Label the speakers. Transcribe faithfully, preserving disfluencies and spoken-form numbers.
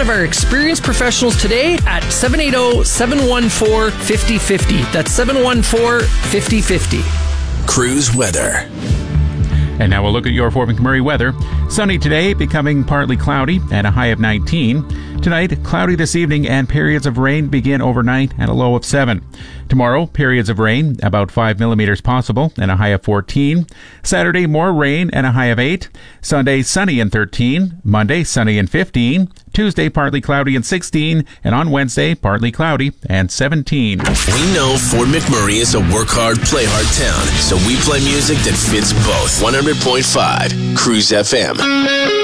Speaker 1: one of our experienced professionals today at seven eight zero, seven one four, five zero five zero. That's seven one four, five zero five zero.
Speaker 2: Cruise weather.
Speaker 3: And now we'll look at your Fort McMurray weather. Sunny today, becoming partly cloudy at a high of nineteen. Tonight, cloudy this evening and periods of rain begin overnight at a low of seven. Tomorrow, periods of rain, about five millimeters possible and a high of fourteen. Saturday, more rain and a high of eight. Sunday, sunny and thirteen. Monday, sunny and fifteen. Tuesday, partly cloudy and sixteen. And on Wednesday, partly cloudy and seventeen.
Speaker 2: We know Fort McMurray is a work hard, play hard town, so we play music that fits both. one hundred point five Cruise F M.